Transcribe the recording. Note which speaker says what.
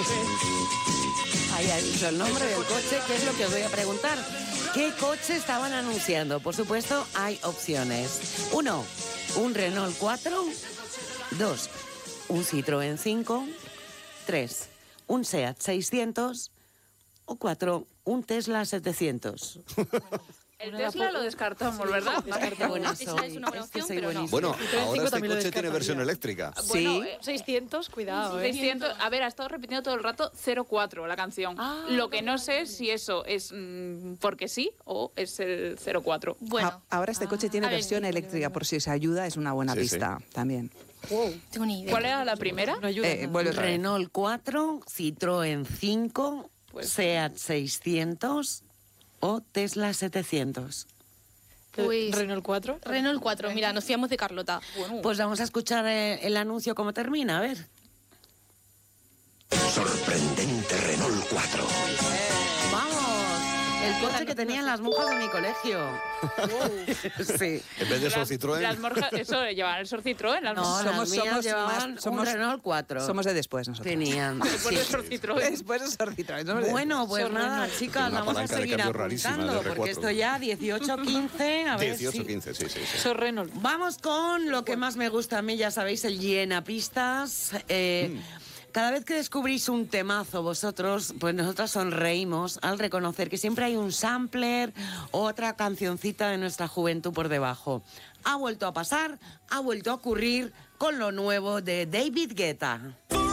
Speaker 1: Ahí ha dicho el nombre del coche, que es lo que os voy a preguntar. ¿Qué coche estaban anunciando? Por supuesto, hay opciones. 1, un Renault 4. 2, un Citroën 5. 3, un Seat 600. O 4, un Tesla 700.
Speaker 2: El Tesla lo descartamos, ¿verdad?
Speaker 1: Bueno,
Speaker 3: Esa es una buena opción, pero no.
Speaker 4: Bueno, ahora este
Speaker 5: también lo
Speaker 4: coche tiene
Speaker 5: descartaría.
Speaker 4: versión eléctrica.
Speaker 2: Bueno,
Speaker 5: 600, cuidado,
Speaker 2: 600, a ver, ha estado repitiendo todo el rato 04 la canción. Lo que no sé es si eso es porque sí o es el 04.
Speaker 3: Bueno,
Speaker 6: Ahora este coche tiene
Speaker 3: a ver,
Speaker 6: versión eléctrica, por si os ayuda, es una buena
Speaker 4: Sí,
Speaker 6: pista también.
Speaker 3: tengo ni idea.
Speaker 2: ¿Cuál era la primera?
Speaker 5: No ayuda.
Speaker 6: Vuelve otra vez.
Speaker 1: Renault 4, Citroën 5, Seat 600 o Tesla 700.
Speaker 3: Pues-
Speaker 5: Renault 4.
Speaker 3: Renault 4, mira, nos fiamos de Carlota.
Speaker 1: Pues vamos a escuchar el anuncio cómo termina, a ver.
Speaker 7: Sorprendente Renault 4.
Speaker 1: ¡Vamos! El coche que tenían las monjas de mi colegio. Sí.
Speaker 4: En vez de esos Citroën.
Speaker 2: Las morjas, eso llevaban el Sor Citroën. Las
Speaker 1: No,
Speaker 2: morjas.
Speaker 1: las mías llevaban
Speaker 6: somos-
Speaker 1: un Renault 4.
Speaker 6: Somos de después nosotros.
Speaker 1: Tenían.
Speaker 2: Después de
Speaker 1: sí.
Speaker 2: Sor Citroën.
Speaker 6: Después de Sor Citroën, somos de
Speaker 1: Bueno, pues
Speaker 5: Son
Speaker 1: nada,
Speaker 5: Renault.
Speaker 1: chicas,
Speaker 4: Una
Speaker 1: vamos a
Speaker 4: palanca de
Speaker 1: seguir
Speaker 4: cambio rarísima de
Speaker 1: apuntando,
Speaker 4: R4.
Speaker 1: porque esto ya 18-15, a ver
Speaker 4: 18,
Speaker 1: si...
Speaker 4: 15, sí.
Speaker 5: Son Renault.
Speaker 1: Vamos con lo que más me gusta a mí, ya sabéis, el llena pistas. Cada vez que descubrís un temazo vosotros, pues nosotros sonreímos al reconocer que siempre hay un sampler, otra cancioncita de nuestra juventud por debajo. Ha vuelto a pasar, ha vuelto a ocurrir con lo nuevo de David Guetta.